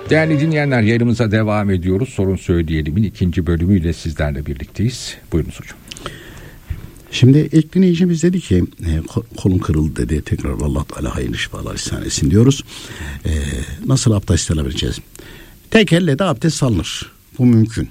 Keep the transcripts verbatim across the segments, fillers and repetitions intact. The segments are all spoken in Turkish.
Değerli dinleyenler, yayınımıza devam ediyoruz. Sorun Söyleyelim'in ikinci bölümüyle sizlerle birlikteyiz. Buyurunuz hocam. Şimdi ilk dinleyicimiz dedi ki e, kolun kırıldı dedi. Tekrar Allah Teala hayırlı şifalar ihsan etsin diyoruz. E, nasıl abdest alabileceğiz? Tek elle de abdest alınır. Bu mümkün.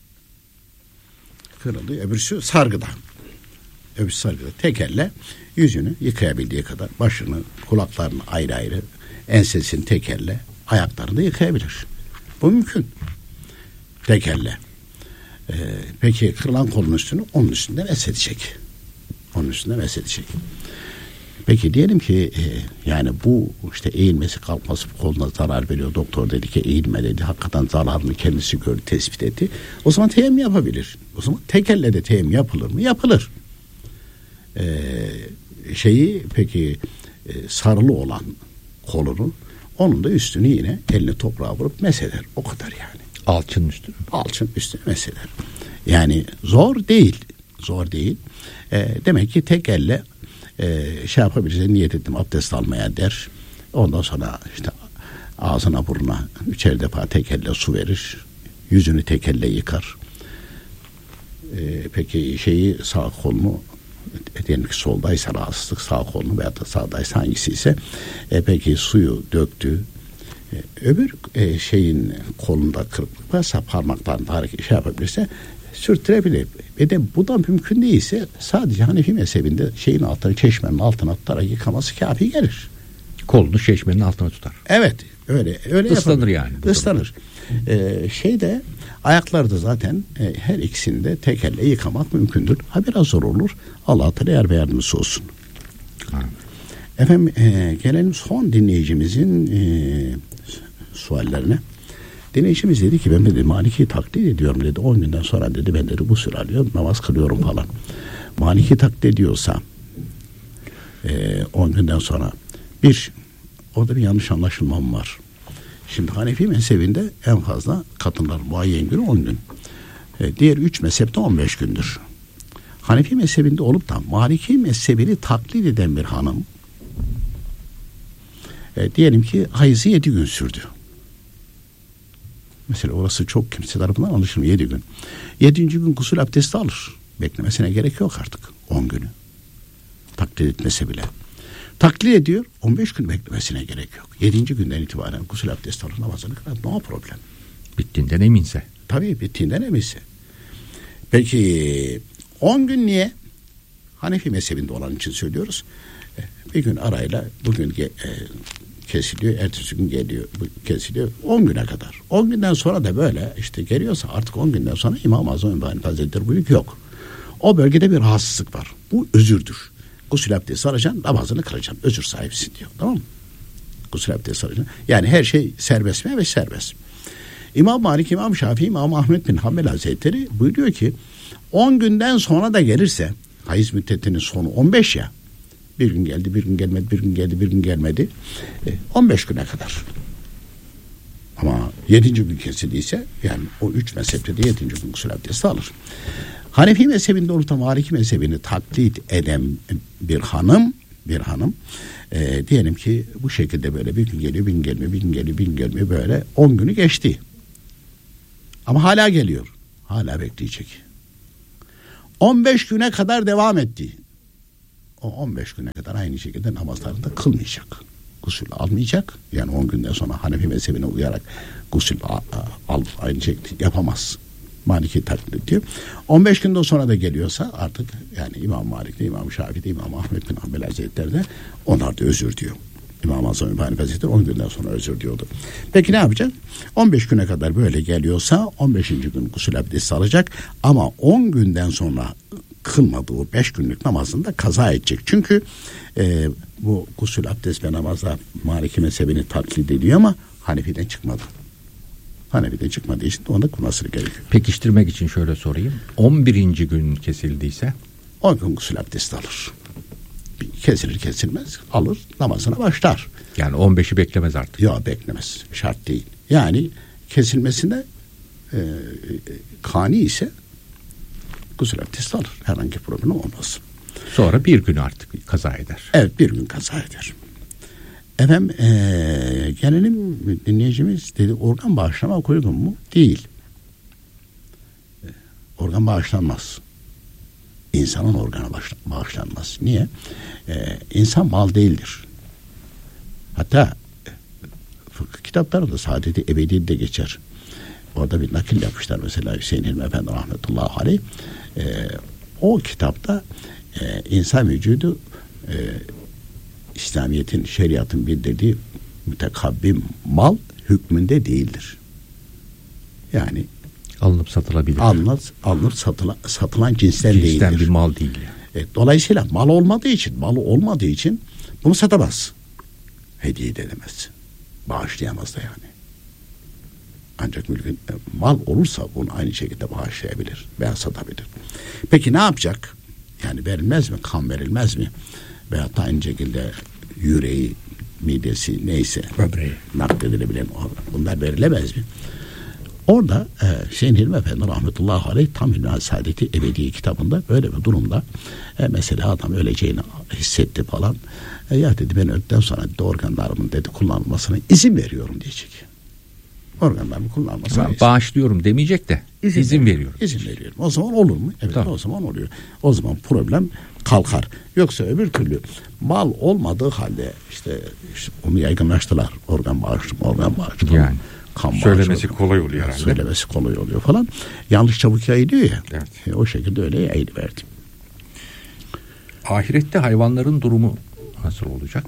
Kırıldı. Öbürsü sargıda. Öbürsü sargıda. Tek elle yüzünü yıkayabildiği kadar başını, kulaklarını ayrı ayrı, ensesini tek elle, ayaklarını da yıkayabilir. Bu mümkün. Tek elle. Ee, peki kırılan kolun üstünü onun üstünde mesedecek. Onun üstünde mesedecek. Peki diyelim ki e, yani bu işte eğilmesi kalkması koluna zarar veriyor. Doktor dedi ki eğilme dedi. Hakikaten zararını kendisi gördü, tespit etti. O zaman teyemmüm yapabilir. O zaman tek elle de teyemmüm yapılır mı? Yapılır. Ee, şeyi peki e, sarılı olan kolunu, onun da üstünü yine elini toprağa vurup mesheder. O kadar yani. Alçının üstünü. Alçın üstünü mesheder. Yani zor değil. Zor değil. E, demek ki tek elle e, şey yapabiliriz. Niyet ettim abdest almaya der. Ondan sonra işte ağzına burnuna üçer defa tek elle su verir. Yüzünü tek elle yıkar. E, peki şeyi sağ kolunu diyelim ki soldaysa rahatsızlık, sağ kolunu veya da sağdaysa hangisi ise e, peki suyu döktü. E, öbür e, şeyin kolunda kırıklık varsa parmaklarında hareket şey yapabilirse sürttürebilir. Ve de bu da mümkün değilse sadece Hanefi mezhebinde şeyin altına, çeşmenin altına tutarak yıkaması kafi gelir. Kolunu çeşmenin altına tutar. Evet. Öyle öyle Islanır yani. Islanır. Ee, şeyde ayaklarda zaten e, her ikisini de tek elle yıkamak mümkündür. Ha biraz zor olur. Allah Teala yar ve yardımcısı olsun. Amin. Efendim e, gelelim son dinleyicimizin e, suallerine. Dinleyicimiz dedi ki ben dedi Maliki taklit ediyorum dedi. on günden sonra dedi ben dedi gusül alıyorum, namaz kılıyorum falan. Maliki taklit ediyorsa on günden sonra bir orada bir yanlış anlaşılmam var. Şimdi Hanefi mezhebinde en fazla kadınlar muayyen günü on gün. E, diğer üç mezhepte on beş gündür. Hanefi mezhebinde olup da Maliki mezhebini taklit eden bir hanım e, diyelim ki hayızı yedi gün sürdü. Mesela orası çok kimse tarafından anlaşılmıyor. Yedi gün. Yedinci gün gusül abdesti alır. Beklemesine gerek yok artık. On günü. Taklit etmese bile. Taklit ediyor. On beş gün beklemesine gerek yok. Yedinci günden itibaren gusül abdesti alır. Namazını kılar. No problem. Bittiğinden eminse. Tabii bittiğinden eminse. Peki on gün niye? Hanefi mezhebinde olan için söylüyoruz. Bir gün arayla bugün e, kesiliyor, ertesi gün geliyor, kesiliyor. on güne kadar. on günden sonra da böyle işte geliyorsa artık on günden sonra İmam-ı Azam Ebu Hanife Hazretleri buyuruyor yok. O bölgede bir rahatsızlık var. Bu özürdür. Gusül abdesti alacaksın, namazını kılacaksın. Özür sahibisin diyor. Tamam mı? Gusül abdesti alacaksın. Yani her şey serbest mi? Evet serbest. İmam Malik, İmam Şafii, İmam Ahmed bin Hanbel Hazretleri buyuruyor ki on günden sonra da gelirse hayız müddetinin sonu on beş ya. Bir gün geldi, bir gün gelmedi, bir gün geldi, bir gün gelmedi. E, on beş güne kadar. Ama yedinci gün kesildiyse yani o üç mezhepte de yedinci gün gusül abdesti alır. Hanefi mezhebinde olup da Maliki mezhebini taklit eden bir hanım, bir hanım e, diyelim ki bu şekilde böyle bir gün geliyor, bir gün gelmiyor, bir gün geliyor, bir gün gelmiyor böyle on günü geçti. Ama hala geliyor. Hala bekleyecek. on beş güne kadar devam etti. O on beş güne kadar aynı şekilde namazlarını da kılmayacak. Gusül almayacak. Yani on günden sonra Hanefi mezhebine uyarak gusül al, al aynı şekilde yapamaz. Maliki taklit ediyor. on beş günden sonra da geliyorsa artık yani İmam Malik'te, İmam Şafii'de, İmam Ahmed bin Hanbel Hazretleri de onlar da özür diyor. İmam Azam Ebu Hanife Hazretleri on günden sonra özür diyordu. Peki ne yapacak? on beş güne kadar böyle geliyorsa on beşinci gün gusül abdesti alacak ama on günden sonra kılmadığı beş günlük namazını da kaza edecek. Çünkü e, bu gusül abdest ve namazda Maliki mezhebini taklit ediyor ama Hanefi'den çıkmadı. Hanefi'den çıkmadığı için onda kılması gerekiyor. Pekiştirmek için şöyle sorayım. on birinci gün kesildiyse? on gün gusül abdesti alır. Kesilir kesilmez alır namazına başlar. Yani on beşi beklemez artık. Yok beklemez. Şart değil. Yani kesilmesinde e, kani ise gusül abdesti alır. Herhangi problem olmaz. Sonra bir gün artık kaza eder. Evet bir gün kaza eder. Efendim ee, gelelim dinleyicimiz dedi organ bağışlamak uygun mu? Değil. Organ bağışlanmaz. İnsanın organı bağışlanmaz. Niye? Ee, insan mal değildir. Hatta fıkıh kitaplarında Saadet-i Ebedi'de geçer. Orada bir nakil yapmışlar mesela Hüseyin Hilmi Efendi rahmetullahi aleyh. Ee, o kitapta e, insan vücudu e, İslamiyet'in, şeriatın bildirdiği mütekabbim mal hükmünde değildir. Yani alınıp satılabilir. Alınır, alınır satılan, satılan cinsten, cinsten değildir. bir mal değil. Yani. E, dolayısıyla mal olmadığı için, malı olmadığı için bunu satamaz. Hediye de edemez. Bağışlayamaz da yani. Ancak mülkün mal olursa bunu aynı şekilde bağışlayabilir veya satabilir. Peki ne yapacak? Yani verilmez mi? Kan verilmez mi? Veyahut da aynı şekilde yüreği, midesi neyse böbreği nakledilebilen bunlar verilemez mi? Orada e, Hüseyin Hilmi Efendi rahmetullahi aleyh tam İlmihal Saadeti Ebedi kitabında böyle bir durumda e, mesela adam öleceğini hissetti falan. E, ya dedi ben öldükten sonra dedi, organlarımın dedi kullanılmasına izin veriyorum diyecek. Organlarımı kullanılmasına ba- bağışlıyorum demeyecek de izin, izin veriyorum. İzin veriyorum. O zaman olur mu? Evet tamam. O zaman oluyor. O zaman problem kalkar. Yoksa öbür türlü mal olmadığı halde işte, işte onu yaygınlaştılar. Organ bağışlama, organ bağışlama. Yani. Kan söylemesi bağışlama. kolay oluyor herhalde. Söylemesi kolay oluyor falan. Yanlış çabuk yayılıyor ya. Evet. E, o şekilde öyle yayılıverdi. Ahirette hayvanların durumu nasıl olacak?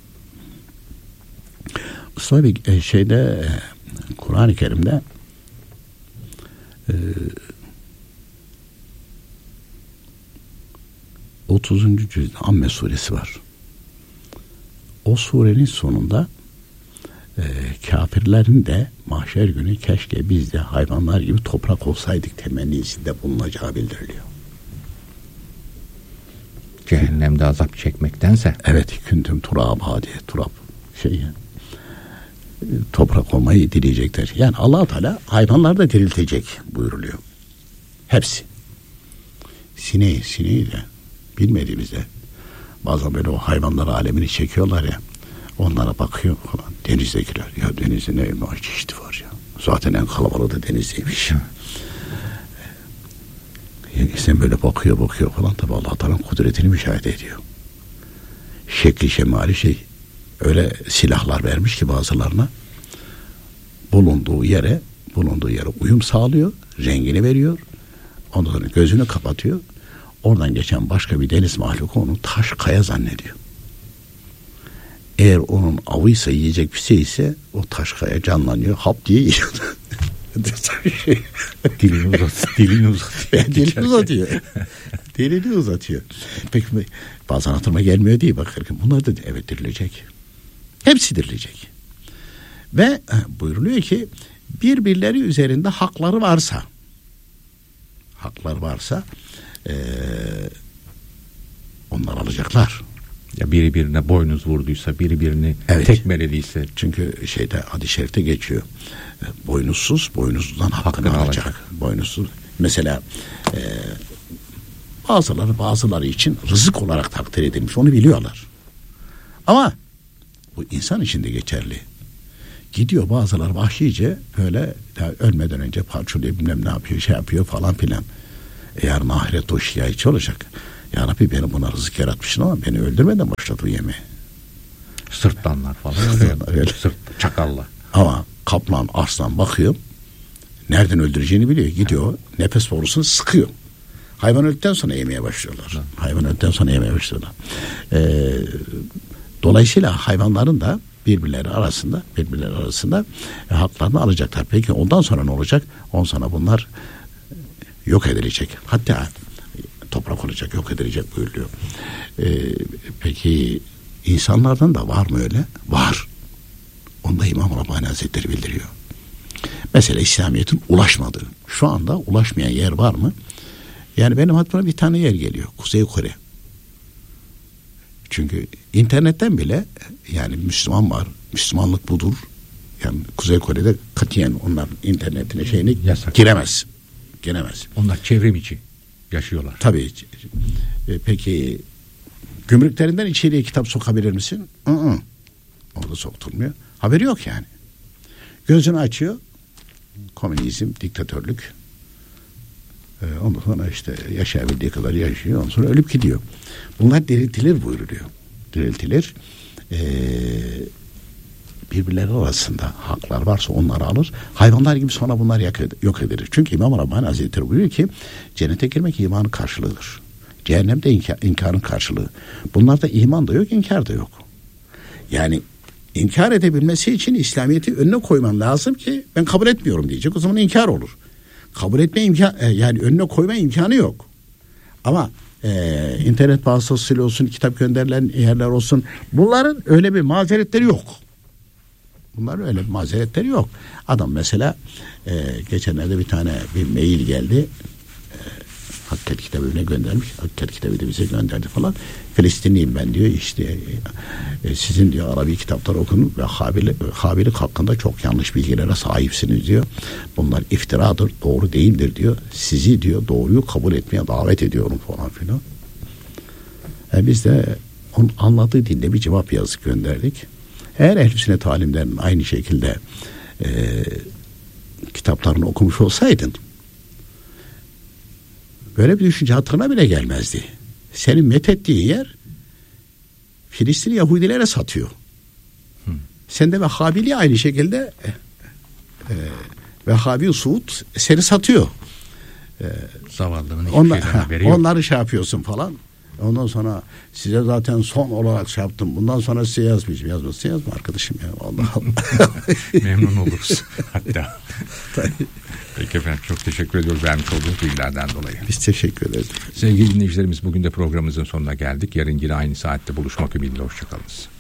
Mustafa Bey e, şeyde e, Kur'an-ı Kerim'de e, otuzuncu cüzde Amme suresi var. O surenin sonunda e, kafirlerin de mahşer günü keşke biz de hayvanlar gibi toprak olsaydık temennisinde bulunacağı bildiriliyor. Cehennemde azap çekmektense. Evet, küntüm turaba diye turab şey yani, toprak olmayı dileyecekler. Yani Allah Teala hayvanlar da diriltecek buyuruluyor. Hepsi. Sineği, sineği de bilmediğimizde bazen böyle o hayvanları alemini çekiyorlar ya, onlara bakıyor falan. Denizdekiler. Ya denizde ne çeşidi var ya. Zaten en kalabalığı da denizdeymiş. Yani sen böyle bakıyor bakıyor falan, tabi Allah Teala'nın kudretini müşahede ediyor. Şekli şemali şey, öyle silahlar vermiş ki bazılarına bulunduğu yere bulunduğu yere uyum sağlıyor, rengini veriyor, ondan sonra gözünü kapatıyor, oradan geçen başka bir deniz mahluku onu taş kaya zannediyor. Eğer onun avıysa, yiyecek bir şey ise o taş kaya canlanıyor, hap diye yiyor. dilini uzatıyor. Dilini uzatıyor. dilini uzatıyor. dilini uzatıyor. Peki bazen hatırıma gelmiyor diye bakarken bunlar da evet dirilecek. Hepsi dirilecek. Ve buyuruluyor ki birbirleri üzerinde hakları varsa hakları varsa ee, onlar alacaklar. Ya biri birine boynuz vurduysa, biri birini evet. tekmelediyse. Çünkü şeyde hadis-i şerifte geçiyor. Boynuzsuz, boynuzludan hakkını, hakkını alacak. alacak. Boynuzsuz. Mesela e, bazıları bazıları için rızık olarak takdir edilmiş. Onu biliyorlar. Ama bu insan için de geçerli. Gidiyor bazıları vahşice böyle ölmeden önce parçalıyor, bilmem ne yapıyor, şey yapıyor falan filan. Eğer ahiret o şikayetçi olacak. Ya Rabbi beni buna rızık yaratmışsın ama beni öldürmeden başladı bu yemeği. Sırtlanlar falan. Sırtlanlar, öyle. Sırt, çakallar. Ama kaplan, aslan bakıyor. Nereden öldüreceğini biliyor. Gidiyor nefes borusunu sıkıyor. Hayvan öldükten sonra yemeye başlıyorlar. Hı. Hayvan öldükten sonra yemeye başlıyorlar. Ee, dolayısıyla hayvanların da birbirleri arasında birbirleri arasında e, haklarını alacaklar. Peki ondan sonra ne olacak? Ondan sonra bunlar yok edilecek. Hatta toprak olacak, yok edilecek buyuruyor. Ee, peki insanlardan da var mı öyle? Var. Onu da İmam Rabbani Hazretleri bildiriyor. Mesela İslamiyet'in ulaşmadığı, şu anda ulaşmayan yer var mı? Yani benim aklıma bir tane yer geliyor. Kuzey Kore. Çünkü internetten bile yani Müslüman var. Müslümanlık budur. Yani Kuzey Kore'de katiyen onların internetine şeyine yasak. Giremez. Giremez. Onlar çevrimiçi yaşıyorlar. Tabii. E, peki gümrüklerinden içeriye kitap sokabilir misin? Hı hı. Orada sokturmuyor. Haberi yok yani. Gözünü açıyor. Komünizm, diktatörlük. Ee, ondan sonra işte yaşayabildiği kadar yaşıyor. Ondan sonra ölüp gidiyor. Bunlar diriltilir buyuruluyor. Diriltilir. Ee, birbirleri arasında haklar varsa onları alır. Hayvanlar gibi sonra bunlar yok edilir. Çünkü İmam Rabbani Hazretleri buyuruyor ki cennete girmek imanın karşılığıdır. Cehennem de inkar, inkarın karşılığı. Bunlarda iman da yok, inkar da yok. Yani inkar edebilmesi için İslamiyet'i önüne koyman lazım ki ben kabul etmiyorum diyecek. O zaman inkar olur. Kabul etme imkan, yani önüne koyma imkanı yok. Ama e, internet vasıtasıyla olsun, kitap gönderilen yerler olsun, bunların öyle bir mazeretleri yok. Bunların öyle bir mazeretleri yok. Adam mesela e, geçenlerde bir tane bir mail geldi. E, Hakikat kitabına göndermiş. Hakikat kitabı da bize gönderdi falan. Filistinliyim ben diyor. İşte e, sizin diyor Arabi kitaplar okun ve Habil, Habilik hakkında çok yanlış bilgilere sahipsiniz diyor. Bunlar iftiradır, doğru değildir diyor. Sizi diyor doğruyu kabul etmeye davet ediyorum falan filan. E, biz de onun anladığı dilde bir cevap yazıp gönderdik. Eğer Ehl-i Sünnet alimlerinin aynı şekilde e, kitaplarını okumuş olsaydın böyle bir düşünce hatırına bile gelmezdi. Senin methettiği yer Filistin Yahudilere satıyor. Hı. Sen de Vehhabili aynı şekilde e, Vehhabi Suud seni satıyor. E, Zavallının onlar, ha, onları şey yapıyorsun falan. Ondan sonra size zaten son olarak şey yaptım. Bundan sonra size yazmayacağım. Yazmasın yazma arkadaşım ya. Allah Allah. Memnun oluruz hatta. Peki efendim, çok teşekkür ediyoruz vermiş olduğunuz bilgilerden dolayı. Biz teşekkür ederiz. Sevgili dinleyicilerimiz, bugün de programımızın sonuna geldik. Yarın yine aynı saatte buluşmak ümidiyle. Hoşçakalınız.